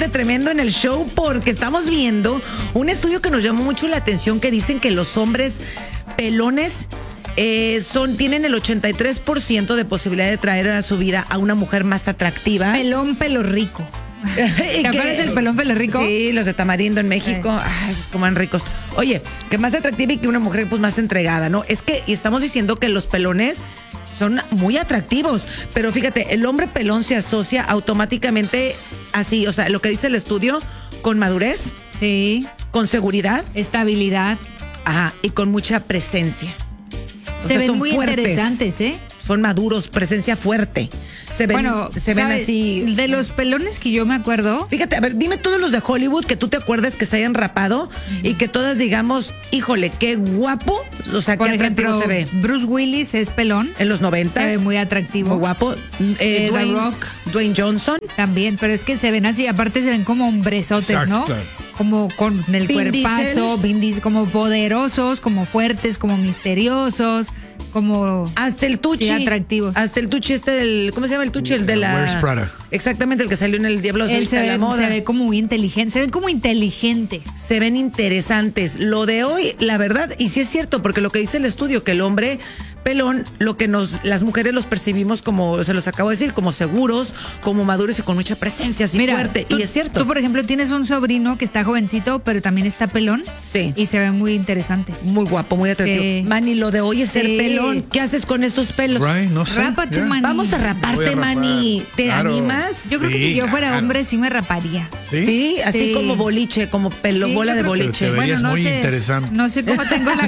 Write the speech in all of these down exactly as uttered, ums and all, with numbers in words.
de tremendo en el show porque estamos viendo un estudio que nos llamó mucho la atención que dicen que los hombres pelones eh, son, tienen el ochenta y tres por ciento de posibilidad de traer a su vida a una mujer más atractiva. Pelón, pelo rico. ¿Te acuerdas del pelón, pelo rico? Sí, los de Tamarindo en México. Sí. Ay, esos coman ricos. Oye, que más atractiva y que una mujer pues más entregada, ¿no? Es que y estamos diciendo que los pelones son muy atractivos, pero fíjate, el hombre pelón se asocia automáticamente así, o sea, lo que dice el estudio, con madurez, Sí. con seguridad, Estabilidad. ajá, y con mucha presencia. O Se sea, ven son muy fuertes, interesantes, ¿eh? son maduros, presencia fuerte. Se ven, Bueno, se ven ¿sabes? así. De los pelones que yo me acuerdo. Fíjate, a ver, dime todos los de Hollywood que tú te acuerdes que se hayan rapado y que todas digamos, híjole, qué guapo, o sea, Por qué atractivo ejemplo, se ve. Bruce Willis es pelón. En los noventas. Se ve muy atractivo. Muy guapo. Eh, Eh, The Dwayne, Rock. Dwayne Johnson. También, pero es que se ven así, aparte se ven como hombresotes, Exacto, ¿no? claro. Como con el Vin cuerpazo, Diesel. Vin Diesel, como poderosos, como fuertes, como misteriosos, como Hasta el Tucci. Sí, atractivos. Hasta el Tucci este del, ¿cómo se llama el Tucci? El de la... Where's Prada? Exactamente, el que salió en el Diablo él se de la ve, moda. se ve como muy inteligente, se ven como inteligentes. Se ven interesantes. Lo de hoy, la verdad, y sí es cierto, porque lo que dice el estudio, que el hombre pelón, lo que nos, las mujeres los percibimos como, se los acabo de decir, como seguros, como maduros y con mucha presencia, así Mira, fuerte. tú- Y es cierto. Tú, por ejemplo, tienes un sobrino que está jovencito, pero también está pelón. Sí. Y se ve muy interesante. Muy guapo, muy atractivo. Sí. Manny, lo de hoy es ser Sí. pelón. ¿Qué haces con estos pelos? Right, no sé. Rápate, ya. Manny. Vamos a Voy raparte, a rapar. Manny. ¿Te Claro. animas? Yo creo que Sí, si yo fuera claro. hombre sí me raparía. ¿Sí? Sí, así Sí. como boliche, como pelo, Sí, bola yo de creo que- boliche. Pero te verías no muy sé, interesante. No sé cómo tengo la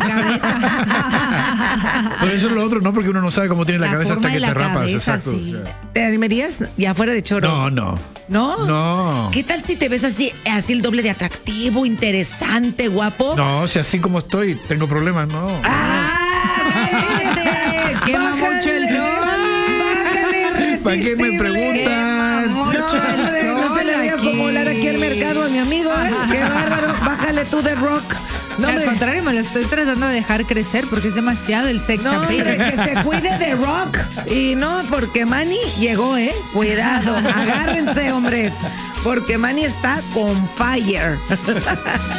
cabeza. Pero eso es lo otro, ¿no? Porque uno no sabe cómo tiene la, La cabeza forma hasta que de te la rapas. cabeza, Exacto. sí. o sea. ¿Te animarías ya fuera de choro? No, no. ¿No? No. ¿Qué tal si te ves así, así el doble de atractivo, interesante, guapo? No, si así como estoy, tengo problemas, no. ¡Ah! Cállate, quema Bájale, mucho el sol. Bájale, ¿Para qué me irresistible. preguntan? No, Mucho el hombre, no se le sol voy a aquí. acumular aquí al mercado a mi amigo, ¿eh? ¡Qué bárbaro! Bájale tú de rock. No, Al hombre. contrario, me lo estoy tratando de dejar crecer porque es demasiado el sex No, appeal. hombre, que se cuide de rock. Y no, porque Manny llegó, ¿eh? Cuidado, agárrense, hombres. Porque Manny está con fire.